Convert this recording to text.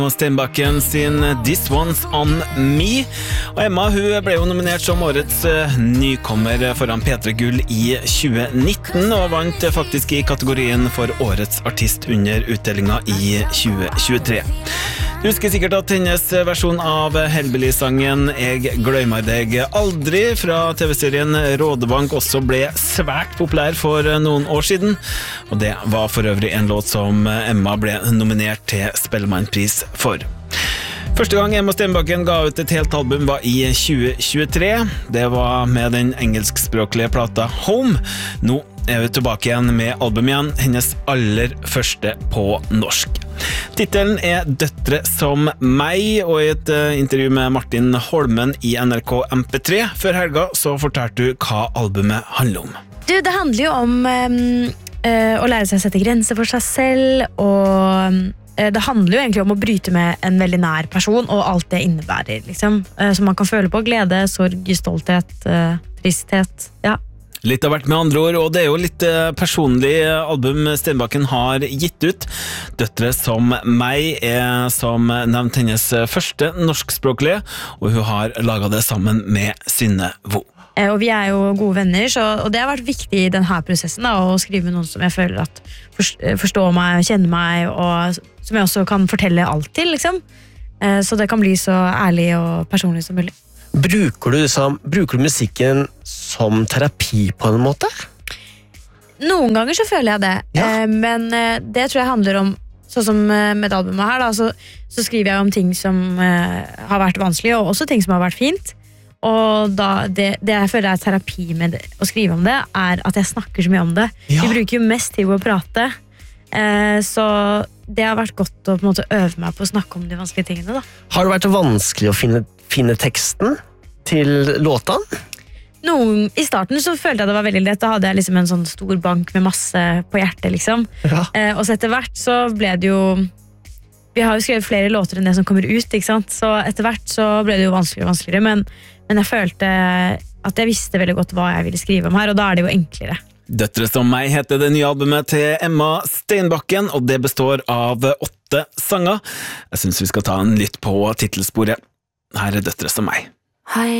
Steinbakken sin This One's On Me. Og Emma hun ble jo nominert som årets nykommer foran P3 Gull i 2019, og vant faktisk i kategorien for årets artist under utdelingen i 2023. Du husker sikkert at hennes versjon av Hellbilly-sangen Jeg glemmer deg aldri fra TV-serien Rådebank også ble svært populær for noen år siden, og det var for øvrig en låt som Emma ble nominert til Spellemannpris for. Første gang Emma Steinbakken ga ut et helt album var i 2023. Det var med den engelskspråklige plata Home. Nå er vi tilbake igjen med album igjen, hennes aller første på norsk. Titelen er Døtre som meg, og i et intervju med Martin Holmen i NRK MP3 før helga så fortalte du hva albumet handler om. Du, det handler jo om å lære seg å sette grenser for seg selv, og det handler jo egentlig om å bryte med en veldig nær person og alt det innebærer, liksom. Så man kan føle på glede, sorg, stolthet, tristhet, ja. Litt av hvert med andre ord, og det er jo litt personlig album Steinbakken har gitt ut. Døtre som meg er som nevnt hennes første norskspråklige, og hun har laget det sammen med Synne Vo. Og vi er jo gode venner, og det har vært viktig i denne prosessen da, å skrive noen som jeg føler at forstår meg, kjenner meg, og som jeg også kan fortelle alt til, liksom. Så det kan bli så ærlig og personlig som mulig. Bruker du musikken som terapi på en måte? Noen ganger så føler jeg det, Ja. men det tror jeg handler om, sånn som med det albumet her, da, så skriver jeg om ting som har vært vanskelig, og også ting som har vært fint. Og da, det jeg føler er terapi med det, å skrive om det, er at jeg snakker så mye om det. Ja. Vi bruker jo mest tid på å prate, så det har vært godt å på en måte øve meg på å snakke om de vanskelige tingene da. Har det vært vanskelig å finne teksten til låta? I starten så følte jeg det var veldig lett. Da hadde jeg liksom en sånn stor bank med masse på hjertet, liksom. Ja. Og så etter hvert så ble det jo, vi har jo skrevet flere låter enn det som kommer ut, ikke sant? Så etter hvert så ble det jo vanskeligere og vanskeligere, men jeg følte at jeg visste veldig godt hva jeg ville skrive om her, og da er det jo enklere. Døtre som meg heter det nye albumet til Emma Steinbakken, og det består av 8 sanger. Jeg synes vi skal ta en litt på titelsporet. Her er Døtre som meg. Hei.